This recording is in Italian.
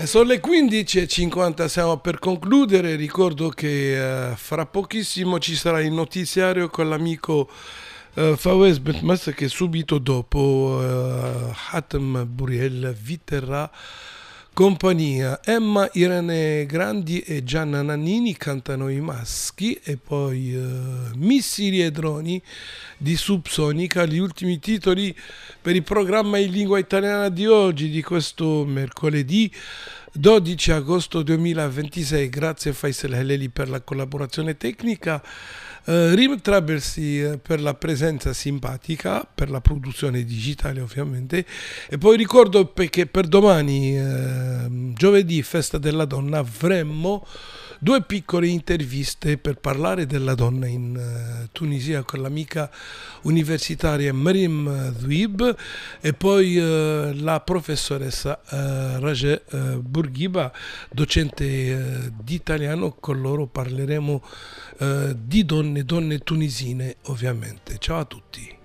Sono le 15:50, stiamo per concludere. Ricordo che fra pochissimo ci sarà il notiziario con l'amico Fawez Betmas che subito dopo Hatem Buriel vi terrà compagnia. Emma, Irene Grandi e Gianna Nannini cantano i maschi e poi Missili e droni di Subsonica, gli ultimi titoli per il programma in lingua italiana di oggi, di questo mercoledì 12 agosto 2026. Grazie Faisal Heleli per la collaborazione tecnica, Rim Traversi per la presenza simpatica, per la produzione digitale ovviamente. E poi ricordo che per domani, giovedì, festa della donna, avremmo due piccole interviste per parlare della donna in Tunisia con l'amica universitaria Marim Dhuib e poi la professoressa Raje Bourghiba, docente di italiano. Con loro parleremo di donne tunisine ovviamente. Ciao a tutti.